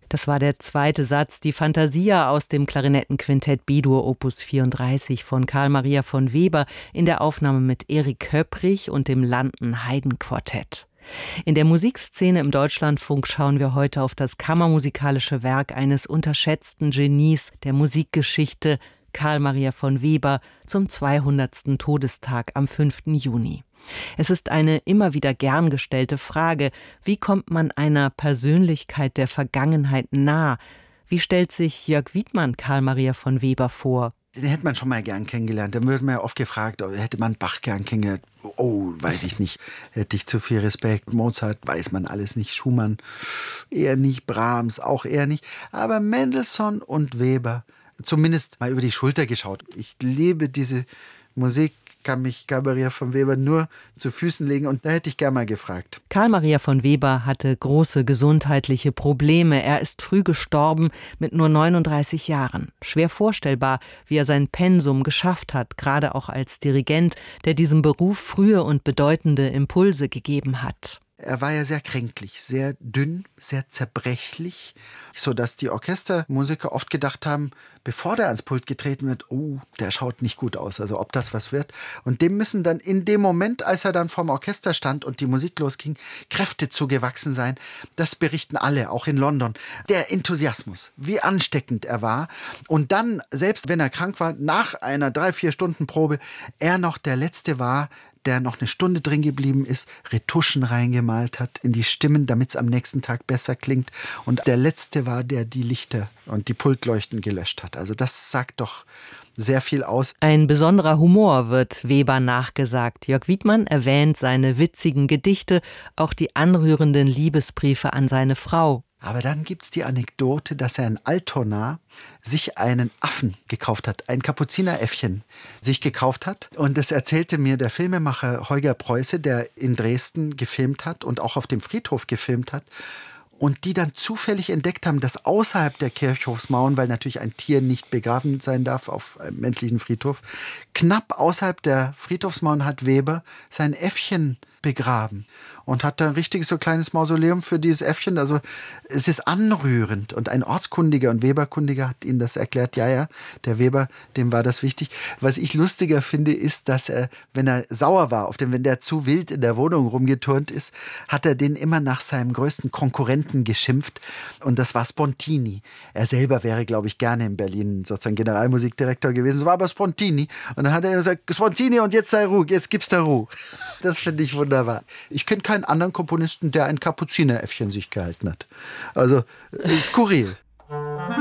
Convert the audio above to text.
Das war der zweite Satz, die Fantasia aus dem Klarinettenquintett B-Dur Opus 34 von Carl Maria von Weber in der Aufnahme mit Erik Köpprich und dem Landen-Haydn-Quartett. In der Musikszene im Deutschlandfunk schauen wir heute auf das kammermusikalische Werk eines unterschätzten Genies der Musikgeschichte, Carl Maria von Weber, zum 200. Todestag am 5. Juni. Es ist eine immer wieder gern gestellte Frage: Wie kommt man einer Persönlichkeit der Vergangenheit nah? Wie stellt sich Jörg Wiedmann Carl Maria von Weber vor? Den hätte man schon mal gern kennengelernt. Da wird man ja oft gefragt, hätte man Bach gern kennengelernt? Oh, weiß ich nicht. Hätte ich zu viel Respekt. Mozart weiß man alles nicht. Schumann eher nicht. Brahms auch eher nicht. Aber Mendelssohn und Weber, zumindest mal über die Schulter geschaut. Ich liebe diese Musik, kann mich Carl Maria von Weber nur zu Füßen legen, und da hätte ich gerne mal gefragt. Carl Maria von Weber hatte große gesundheitliche Probleme. Er ist früh gestorben mit nur 39 Jahren. Schwer vorstellbar, wie er sein Pensum geschafft hat, gerade auch als Dirigent, der diesem Beruf frühe und bedeutende Impulse gegeben hat. Er war ja sehr kränklich, sehr dünn, sehr zerbrechlich, sodass die Orchestermusiker oft gedacht haben, bevor der ans Pult getreten wird, oh, der schaut nicht gut aus, also ob das was wird. Und dem müssen dann in dem Moment, als er dann vorm Orchester stand und die Musik losging, Kräfte zugewachsen sein. Das berichten alle, auch in London. Der Enthusiasmus, wie ansteckend er war. Und dann, selbst wenn er krank war, nach einer 3-4 Stunden Probe, er noch der Letzte war, der noch eine Stunde drin geblieben ist, Retuschen reingemalt hat in die Stimmen, damit es am nächsten Tag besser klingt. Und der Letzte war, der die Lichter und die Pultleuchten gelöscht hat. Also das sagt doch sehr viel aus. Ein besonderer Humor wird Weber nachgesagt. Jörg Wiedmann erwähnt seine witzigen Gedichte, auch die anrührenden Liebesbriefe an seine Frau. Aber dann gibt es die Anekdote, dass er in Altona sich einen Affen gekauft hat, ein Kapuzineräffchen sich gekauft hat. Und das erzählte mir der Filmemacher Holger Preuße, der in Dresden gefilmt hat und auch auf dem Friedhof gefilmt hat. Und die dann zufällig entdeckt haben, dass außerhalb der Kirchhofsmauern, weil natürlich ein Tier nicht begraben sein darf auf einem menschlichen Friedhof, knapp außerhalb der Friedhofsmauern hat Weber sein Äffchen begraben und hat da ein richtiges so kleines Mausoleum für dieses Äffchen. Also es ist anrührend, und ein Ortskundiger und Weberkundiger hat ihnen das erklärt. Ja, der Weber, dem war das wichtig. Was ich lustiger finde, ist, dass er, wenn er sauer war, wenn der zu wild in der Wohnung rumgeturnt ist, hat er den immer nach seinem größten Konkurrenten geschimpft, und das war Spontini. Er selber wäre, glaube ich, gerne in Berlin sozusagen Generalmusikdirektor gewesen. So war aber Spontini, und dann hat er gesagt, Spontini, und jetzt sei Ruhe, jetzt gibt's da Ruhe. Das finde ich wunderbar. Ich kenne keinen anderen Komponisten, der ein Kapuzineräffchen sich gehalten hat. Also, skurril.